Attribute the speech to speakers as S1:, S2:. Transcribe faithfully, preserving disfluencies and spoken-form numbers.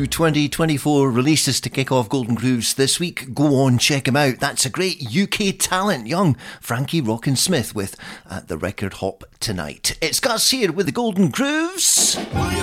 S1: twenty twenty-four releases to kick off Golden Grooves this week. Go on, check him out. That's a great U K talent, young Frankie Rockin' Smith with uh, the record Hop Tonight. It's Gus here with the Golden Grooves.